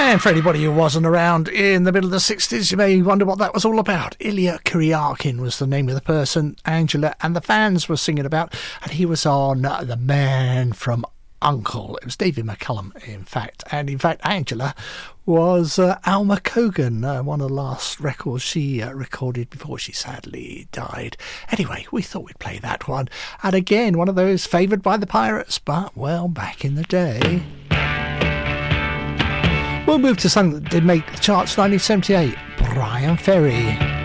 And for anybody who wasn't around in the middle of the 60s, you may wonder what that was all about. Ilya Kuryakin was the name of the person Angela and the fans were singing about, and he was on The Man from U.N.C.L.E. It was David McCullum, in fact. And in fact, Angela was Alma Cogan, one of the last records she recorded before she sadly died. Anyway, we thought we'd play that one. And again, one of those favoured by the pirates, but, well, back in the day. We'll move to something that did make the charts 1978. Brian Ferry.